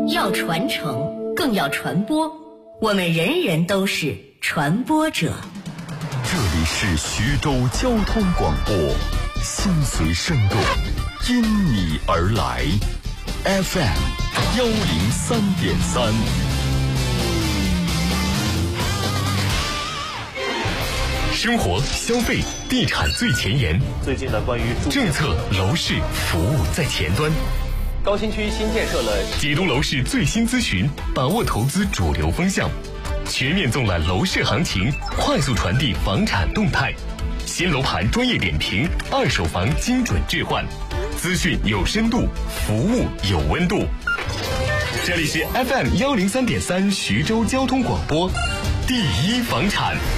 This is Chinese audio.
要传承，更要传播。我们人人都是传播者。 这里是徐州交通广播，心随声动，因你而来。FM 103.3。生活、消费、地产最前沿。 最近的关于政策、楼市、服务在前端。 高新区新建设了解读楼市最新资讯，把握投资主流风向，全面纵览楼市行情，快速传递房产动态。新楼盘专业点评，二手房精准置换，资讯有深度，服务有温度。这里是 FM 103.3徐州交通广播，第一房产。